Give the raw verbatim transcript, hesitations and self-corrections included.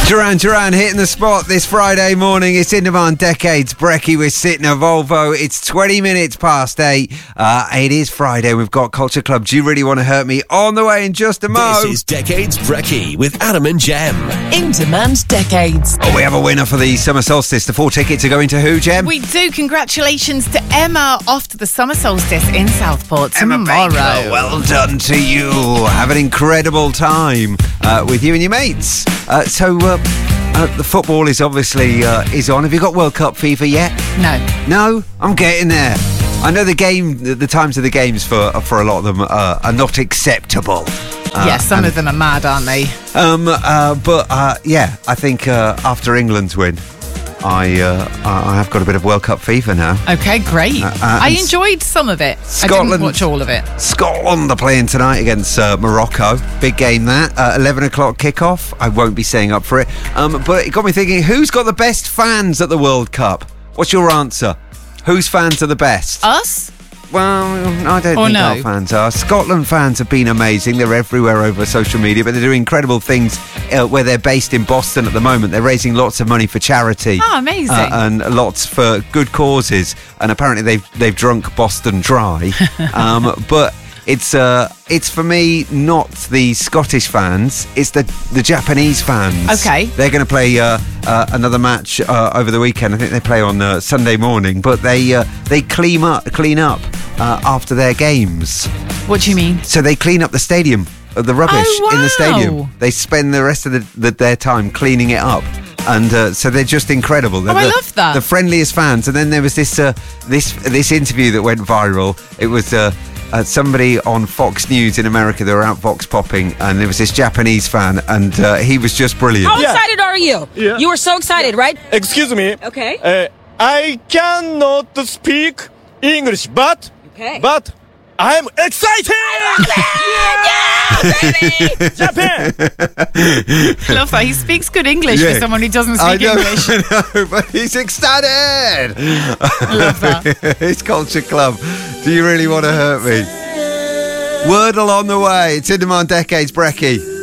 Duran Duran hitting the spot this Friday morning. It's In Demand Decades. Brecky with Sit in a Volvo. It's twenty minutes past eight. Uh, it is Friday. We've got Culture Club. Do you really want to hurt me? On the way in just a mo. This is Decades Brecky with Adam and Jem. In Demand Decades. Oh, we have a winner for the summer solstice. The four tickets are going to who, Jem? We do. Congratulations to Emma off to the summer solstice in Southport tomorrow. Emma Baker, well done to you. Have an incredible time uh, with you and your mates. Uh, so uh, uh, the football is obviously uh, is on. Have you got World Cup fever yet? No. No? I'm getting there. I know the game, the, the times of the games for for a lot of them uh, are not acceptable. Uh, yeah, some and, of them are mad, aren't they? Um, uh, but uh, yeah, I think uh, after England's win, I uh, I have got a bit of World Cup fever now. Okay, great. Uh, uh, I enjoyed some of it. Scotland, I didn't watch all of it. Scotland are playing tonight against uh, Morocco. Big game that. Uh, eleven o'clock kickoff. I won't be staying up for it. Um, but it got me thinking, who's got the best fans at the World Cup? What's your answer? Whose fans are the best? Us? Well, I don't or think no? our fans are. Scotland fans have been amazing. They're everywhere over social media, but they're doing incredible things uh, where they're based in Boston at the moment. They're raising lots of money for charity. Oh, amazing. Uh, and lots for good causes. And apparently they've they've drunk Boston dry. um, but it's uh, it's for me not the Scottish fans. It's the the Japanese fans. Okay. They're going to play uh, uh, another match uh, over the weekend. I think they play on uh, Sunday morning. But they uh, they clean up clean up uh, after their games. What do you mean? So they clean up the stadium, uh, the rubbish oh, wow. in the stadium. They spend the rest of the, the, their time cleaning it up. And uh, so they're just incredible. They're oh, I the, love that. The friendliest fans. And then there was this uh, this this interview that went viral. It was uh, uh, somebody on Fox News in America. They were out Vox popping, and there was this Japanese fan, and uh, he was just brilliant. How excited are you? Yeah. You were so excited, right? Excuse me. Okay. Uh, I cannot speak English, but okay. but I'm excited! I love it! Yeah! Yeah, baby! Japan! I love that. He speaks good English Yeah. for someone who doesn't speak I know, English. I know, but he's ecstatic! I love that. It's Culture Club. Do you really want to hurt me? Wordle on the way. It's In Demand Decades, Brecky.